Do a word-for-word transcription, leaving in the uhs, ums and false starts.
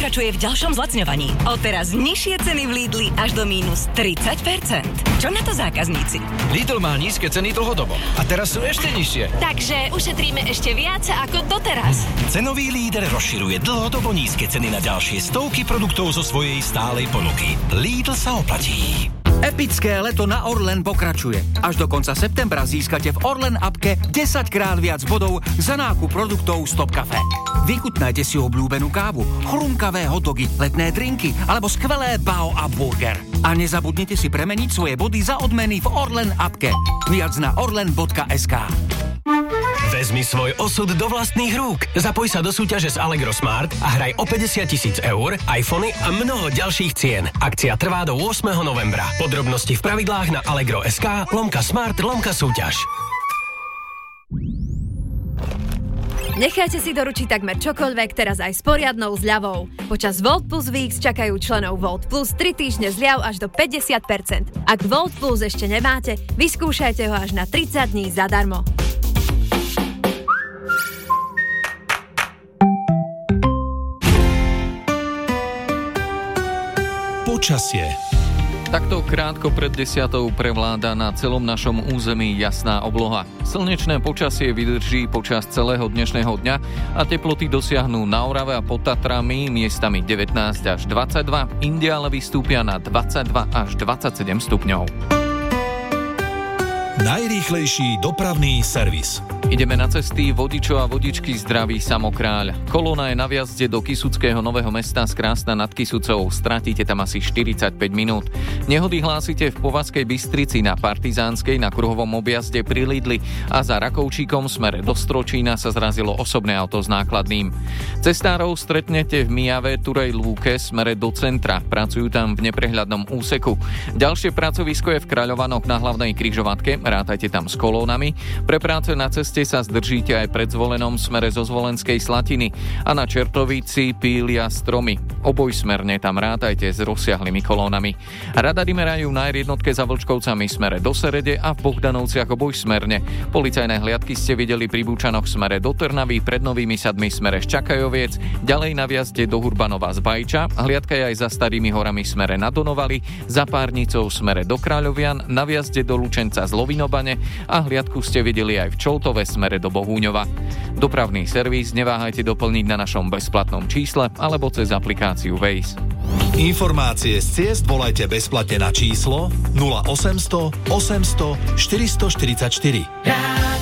pokračuje v ďalšom zlacňovaní. Odteraz nižšie ceny v Lidli až do mínus tridsať percent. Čo na to zákazníci? Lidl má nízke ceny dlhodobo a teraz sú ešte nižšie. Takže ušetríme ešte viac ako doteraz. Cenový líder rozširuje dlhodobo nízke ceny na ďalšie stovky produktov zo svojej stálej ponuky. Lidl sa oplatí. Epické leto na Orlen pokračuje. Až do konca septembra získate v Orlen appke desaťkrát viac bodov za nákup produktov Stop Cafe. Vychutnajte si obľúbenú kávu, chrumkavé hotdogy, letné drinky alebo skvelé bao a burger. A nezabudnite si premeniť svoje body za odmeny v Orlen appke. Viac na orlen bodka es ká. Vezmi svoj osud do vlastných rúk. Zapoj sa do súťaže s Allegro Smart a hraj o päťdesiat tisíc eur, iPhony a mnoho ďalších cien. Akcia trvá do ôsmeho novembra. Podrobnosti v pravidlách na allegro bodka es ká lomka smart lomka súťaž. Nechajte si doručiť takmer čokoľvek teraz aj s poriadnou zľavou. Počas Volt Plus Weeks čakajú členov Volt Plus tri týždne zľav až do päťdesiat percent. Ak Volt Plus ešte nemáte, vyskúšajte ho až na tridsať dní zadarmo. Počasie. Takto krátko pred desiatou prevláda na celom našom území jasná obloha. Slnečné počasie vydrží počas celého dnešného dňa a teploty dosiahnu na Orave a pod Tatrami miestami devätnásť až dvadsaťdva, inde ale vystúpia na dvadsaťdva až dvadsaťsedem stupňov. Najrýchlejší dopravný servis. Ideme na cesty, vodičov a vodičky zdraví Samokráľ. Kolóna je na vjazde do Kysuckého Nového Mesta z Krásna nad Kysucou. Stratíte tam asi štyridsaťpäť minút. Nehody hlásite v Povazkej Bystrici, na Partizánskej, na kruhovom objazde pri Lidli a za Rakovčíkom smere do Stročína sa zrazilo osobné auto s nákladným. Cestárov stretnete v Mijave Turej Lúke smere do centra. Pracujú tam v neprehľadnom úseku. Ďalšie pracovisko je v Kráľovanoch na hlavnej križovatke. Rátajte tam s kolónami. Pre práce na ceste sa zdržíte aj pred Zvolenom smere zo Zvolenskej Slatiny a na Čertovici pília stromy. Obojsmerne tam rátajte s rozsiahlými kolónami. Radary merajú na er jednotke za Vlčkovcami smere do Serede a v Bohdanovciach obojsmerne. Policajné hliadky ste videli pri Búčanoch smere do Trnavy, pred Novými Sadmi smere z Čakajoviec, ďalej na vjazde do Hurbanova z Bajča, hliadka je aj za Starými horami smere na Donovali, za Párnicou smere do Kráľovian, na vjazde do Lučenca z Lovinobane a hliadku ste videli aj v Čoltove smere do Bohúňova. Dopravný servis neváhajte doplniť na našom bezplatnom čísle alebo cez aplikáciu Waze. Informácie z ciest volajte bezplatne na číslo nula osemsto osemsto štyristoštyridsaťštyri.